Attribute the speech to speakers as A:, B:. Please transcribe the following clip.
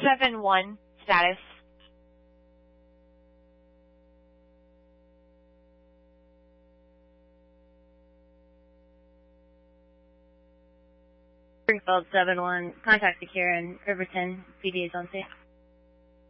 A: 7-1 status.
B: Springfield 7-1, contact secure in Riverton, PD is on scene.